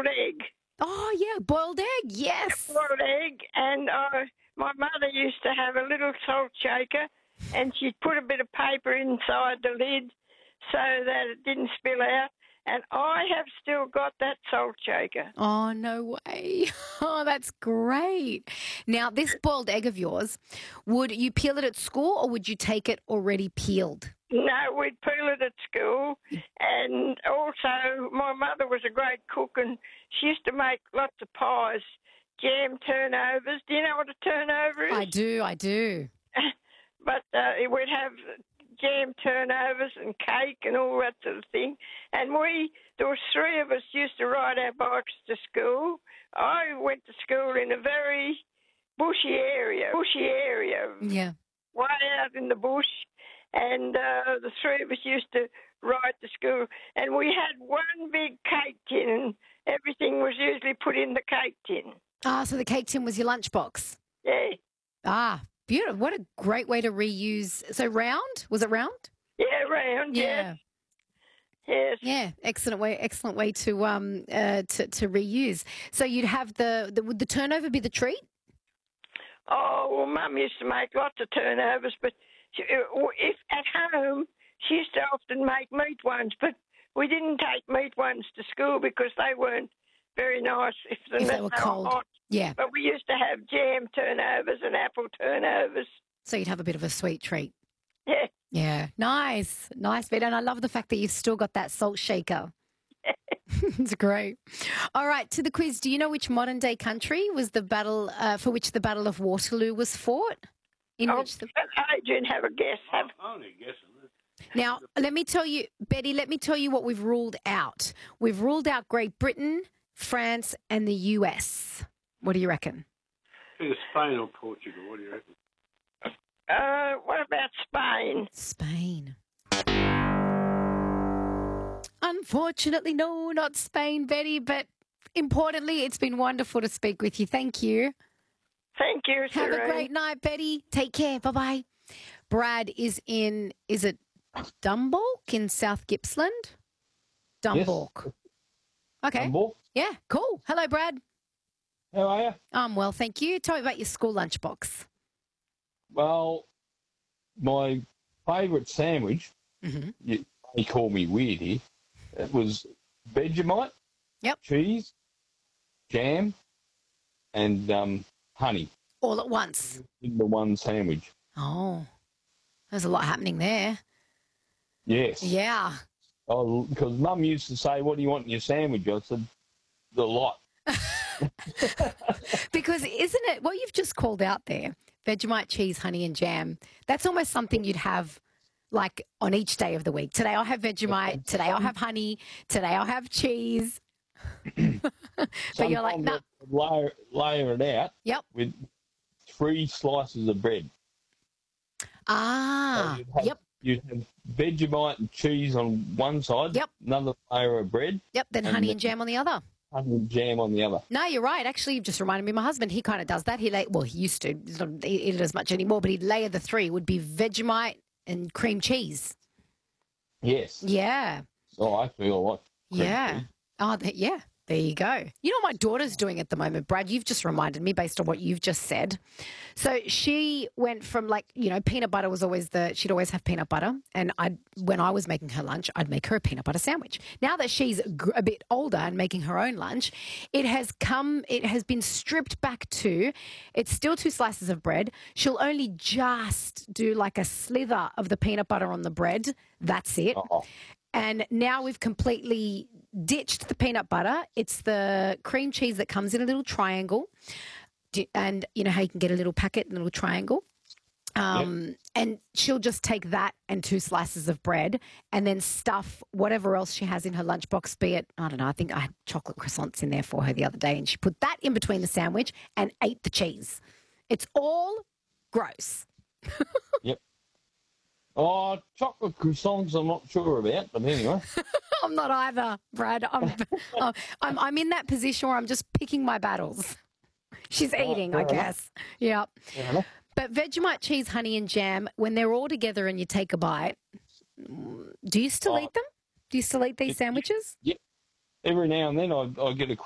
boiled egg. Oh, yeah, boiled egg, yes. Boiled egg, and my mother used to have a little salt shaker, and she'd put a bit of paper inside the lid so that it didn't spill out. And I have still got that salt shaker. Oh, no way. Oh, that's great. Now, this boiled egg of yours, would you peel it at school or would you take it already peeled? No, we'd peel it at school. And also, my mother was a great cook, and she used to make lots of pies, jam turnovers. Do you know what a turnover is? I do. But we'd have jam turnovers and cake and all that sort of thing. And there were three of us used to ride our bikes to school. I went to school in a very bushy area, Yeah. way out in the bush. And the three of us used to ride to school. And we had one big cake tin, and everything was usually put in the cake tin. Ah, so the cake tin was your lunchbox. Yeah. Ah, beautiful. What a great way to reuse. So round? Was it round? Yeah, round, Yeah. Yes. Yeah, excellent way to reuse. So you'd have would the turnover be the treat? Oh, well, Mum used to make lots of turnovers, but if at home, she used to often make meat ones, but we didn't take meat ones to school because they weren't very nice if They were cold. hot. Yeah. But we used to have jam turnovers and apple turnovers. So you'd have a bit of a sweet treat. Yeah. Yeah. Nice, Veda. And I love the fact that you've still got that salt shaker. It's great. All right, to the quiz. Do you know which modern day country was the battle for which the Battle of Waterloo was fought? Adrian, have a guess. I'm only guessing. Now, let me tell you, Betty, what we've ruled out. We've ruled out Great Britain, France, and the US. What do you reckon? I think it's Spain or Portugal. What do you reckon? What about Spain? Spain. Unfortunately, no, not Spain, Betty, but importantly, it's been wonderful to speak with you. Thank you. Thank you, Have Serene. a great night, Betty. Take care. Bye-bye. Brad is is it Dumbalk in South Gippsland? Dumbalk. Yes. Okay. Dumbalk. Yeah, cool. Hello, Brad. How are you? I'm well, thank you. Tell me about your school lunchbox. Well, my favourite sandwich, you may call me weird here, it was Vegemite, Yep. cheese, jam, and honey All at once. in the one sandwich. Oh, there's a lot happening there. Yes. Yeah. Oh, because Mum used to say, "What do you want in your sandwich?" I said, "The lot." Because isn't it what you've just called out there? Vegemite, cheese, honey, and jam. That's almost something you'd have like on each day of the week. Today I'll have Vegemite. Today I'll have honey. Today I'll have cheese. But you're like, no. Sometimes I'd layer it out Yep. with 3 slices of bread. Ah. Yep. You'd have Vegemite and cheese on one side. Yep. Another layer of bread. Yep. Then honey and jam on the other. Honey and jam on the other. No, you're right. Actually, you've just reminded me of my husband. He kind of does that. He used to. He's not eat it as much anymore, but he'd layer the 3. It would be Vegemite and cream cheese. Yes. Yeah. Oh, I feel like. Yeah. Oh, yeah. There you go. You know what my daughter's doing at the moment, Brad? You've just reminded me based on what you've just said. So she went from peanut butter was always she'd always have peanut butter. And when I was making her lunch, I'd make her a peanut butter sandwich. Now that she's a bit older and making her own lunch, it has been stripped back to, it's still 2 slices of bread. She'll only just do like a slither of the peanut butter on the bread. That's it. Uh-oh. And now we've completely ditched the peanut butter. It's the cream cheese that comes in a little triangle. And you know how you can get a little packet, a little triangle? And she'll just take that and 2 slices of bread and then stuff whatever else she has in her lunchbox, be it, I don't know, I think I had chocolate croissants in there for her the other day, and she put that in between the sandwich and ate the cheese. It's all gross. Yep. Oh, chocolate croissants I'm not sure about, but anyway. I'm not either, Brad. I'm in that position where I'm just picking my battles. She's eating, I guess. Yeah. But Vegemite, cheese, honey, and jam, when they're all together and you take a bite, do you still eat them? Do you still eat these sandwiches? Yep. Every now and then I get a